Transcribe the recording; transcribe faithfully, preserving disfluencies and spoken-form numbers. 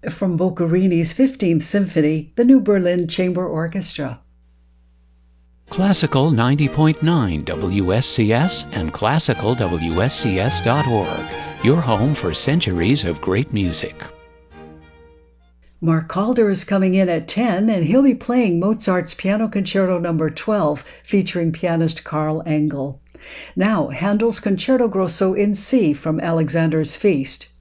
From Boccherini's fifteenth Symphony, the New Berlin Chamber Orchestra. Classical ninety point nine W S C S and classical W S C S dot org, your home for centuries of great music. Mark Calder is coming in at ten, and he'll be playing Mozart's Piano Concerto number twelve, featuring pianist Carl Engel. Now, Handel's Concerto Grosso in C from Alexander's Feast.